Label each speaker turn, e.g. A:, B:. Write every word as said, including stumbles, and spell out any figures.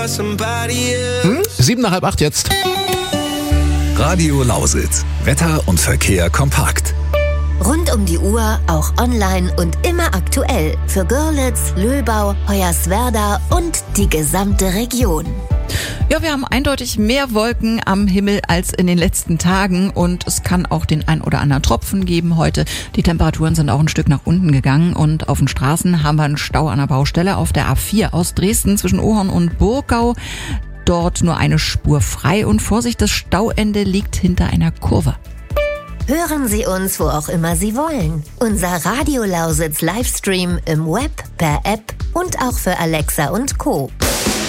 A: Hm? Sieben nach halb acht jetzt.
B: Radio Lausitz. Wetter und Verkehr kompakt.
C: Rund um die Uhr, auch online und immer aktuell. Für Görlitz, Löbau, Hoyerswerda und die gesamte Region.
D: Ja, wir haben eindeutig mehr Wolken am Himmel als in den letzten Tagen und es kann auch den ein oder anderen Tropfen geben heute. Die Temperaturen sind auch ein Stück nach unten gegangen und auf den Straßen haben wir einen Stau an der Baustelle auf der A vier aus Dresden zwischen Ohorn und Burgau. Dort nur eine Spur frei und Vorsicht, das Stauende liegt hinter einer Kurve.
C: Hören Sie uns, wo auch immer Sie wollen. Unser Radio Lausitz Livestream im Web, per App und auch für Alexa und Co.